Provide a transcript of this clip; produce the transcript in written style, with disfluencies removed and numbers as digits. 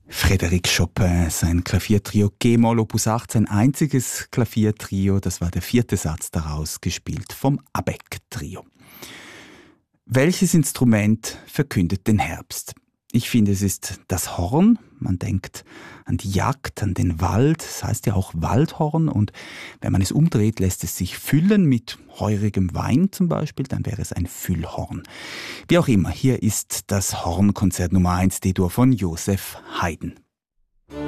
Frédéric Chopin, sein Klaviertrio G-Moll Opus 8, sein einziges Klaviertrio, das war der 4. Satz daraus, gespielt vom Abegg-Trio. Welches Instrument verkündet den Herbst? Ich finde, es ist das Horn. Man denkt an die Jagd, an den Wald. Das heißt ja auch Waldhorn. Und wenn man es umdreht, lässt es sich füllen mit heurigem Wein zum Beispiel. Dann wäre es ein Füllhorn. Wie auch immer, hier ist das Hornkonzert Nummer 1 D-Dur von Joseph Haydn.